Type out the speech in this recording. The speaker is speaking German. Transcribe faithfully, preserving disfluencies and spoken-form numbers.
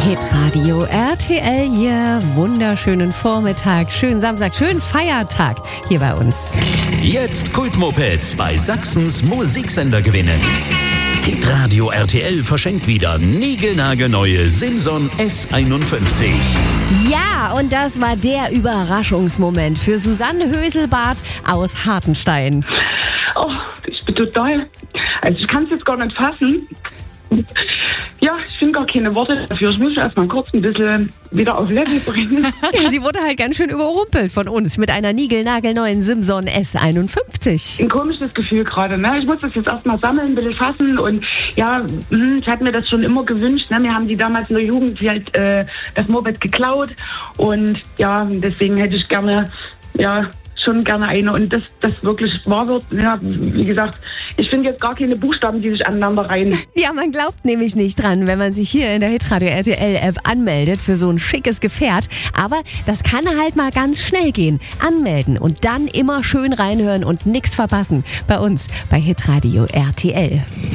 Hitradio R T L hier. Wunderschönen Vormittag, schönen Samstag, schönen Feiertag hier bei uns. Jetzt Kultmopeds bei Sachsens Musiksender gewinnen. Hitradio R T L verschenkt wieder niegelnagelneue Simson S einundfünfzig. Ja, und das war der Überraschungsmoment für Susanne Höselbart aus Hartenstein. Oh, ich bin total... Also ich kann es jetzt gar nicht fassen. Ja, ich finde gar keine Worte dafür. Ich muss erst mal kurz ein bisschen wieder auf Level bringen. Ja, sie wurde halt ganz schön überrumpelt von uns mit einer niegelnagelneuen Simson S einundfünfzig. Ein komisches Gefühl gerade, ne? Ich muss das jetzt erst mal sammeln, ein bisschen fassen und ja, ich hatte mir das schon immer gewünscht, ne? Wir haben die damals in der Jugend halt äh, das Moped geklaut und ja, deswegen hätte ich gerne, ja, schon gerne eine und das, das wirklich wahr wird. Ja, wie gesagt, ich finde jetzt gar keine Buchstaben, die sich aneinander reihen. Ja, man glaubt nämlich nicht dran, wenn man sich hier in der Hitradio R T L App anmeldet für so ein schickes Gefährt. Aber das kann halt mal ganz schnell gehen. Anmelden und dann immer schön reinhören und nichts verpassen. Bei uns bei Hitradio R T L.